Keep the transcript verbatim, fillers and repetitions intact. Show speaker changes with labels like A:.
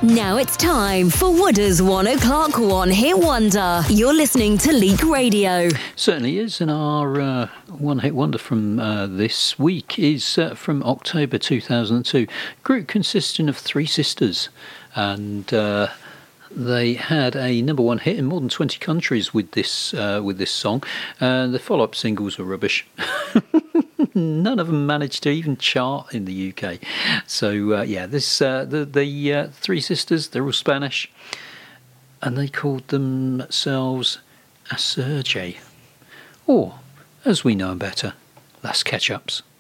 A: Now it's time for Wooder's One O'Clock One Hit Wonder. You're listening to Leak Radio.
B: Certainly is, and our uh, One Hit Wonder from uh, this week is uh, from October two thousand two. Group consisting of three sisters, and uh, they had a number one hit in more than twenty countries with this uh, with this song. Uh, the follow-up singles were rubbish. None of them managed to even chart in the U K. So uh, yeah, this uh, the the uh, three sisters, they're all Spanish, and they called themselves Asurge, or as we know better, Las Ketchups.